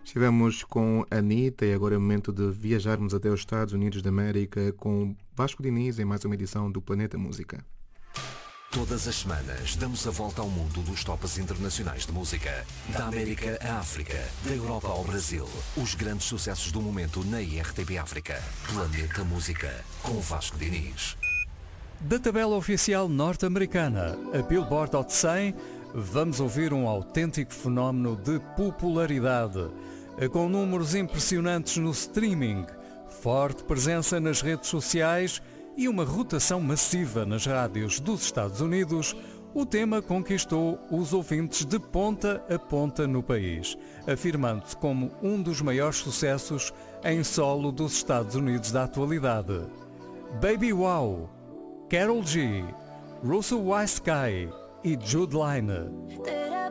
Estivemos com a Anitta e agora é o momento de viajarmos até os Estados Unidos da América com Vasco Diniz em mais uma edição do Planeta Música. Todas as semanas damos a volta ao mundo dos tops internacionais de música. Da América à África, da Europa ao Brasil. Os grandes sucessos do momento na IRTP África. Planeta Música, com Vasco Diniz. Da tabela oficial norte-americana, a Billboard Hot 100, vamos ouvir um autêntico fenómeno de popularidade. Com números impressionantes no streaming, forte presença nas redes sociais e uma rotação massiva nas rádios dos Estados Unidos, o tema conquistou os ouvintes de ponta a ponta no país, afirmando-se como um dos maiores sucessos em solo dos Estados Unidos da atualidade. Baby Wow, Karol G, Russell Wisekai e Jude Line.